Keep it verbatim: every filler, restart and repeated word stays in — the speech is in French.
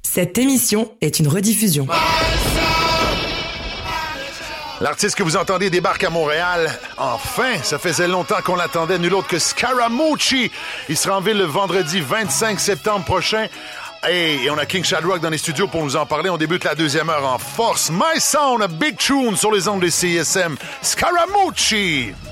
Cette émission est une rediffusion. L'artiste que vous entendez débarque à Montréal. Enfin, ça faisait longtemps qu'on l'attendait, nul autre que Scaramucci. Il sera en ville le vendredi vingt-cinq septembre prochain. Hey, et on a King Shadrock dans les studios pour nous en parler. On débute la deuxième heure en force. My Sound, a big tune sur les ondes de C I S M. Scaramucci!